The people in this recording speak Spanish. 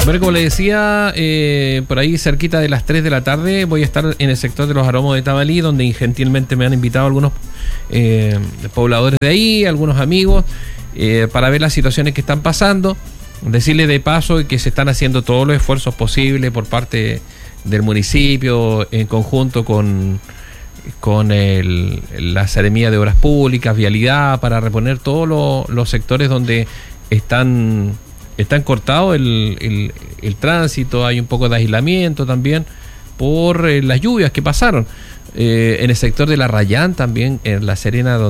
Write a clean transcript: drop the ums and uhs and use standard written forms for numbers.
Bueno, como le decía, por ahí cerquita de las 3 de la tarde voy a estar en el sector de los Aromos de Tabalí, donde gentilmente me han invitado algunos pobladores de ahí, algunos amigos, para ver las situaciones que están pasando. Decirles de paso que se están haciendo todos los esfuerzos posibles por parte del municipio, en conjunto con la Seremía de Obras Públicas, Vialidad, para reponer todos los sectores donde están cortados el tránsito. Hay un poco de aislamiento también por las lluvias que pasaron. En el sector de La Rayán también, en La Serena,